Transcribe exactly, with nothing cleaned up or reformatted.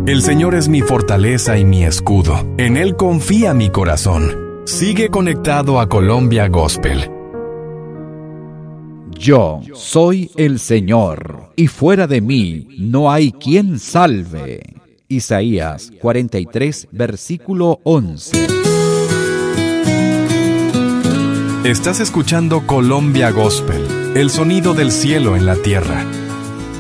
El Señor es mi fortaleza y mi escudo. En Él confía mi corazón. Sigue conectado a Colombia Gospel. Yo soy el Señor, y fuera de mí no hay quien salve. Isaías cuarenta y tres, versículo once. Estás escuchando Colombia Gospel, el sonido del cielo en la tierra.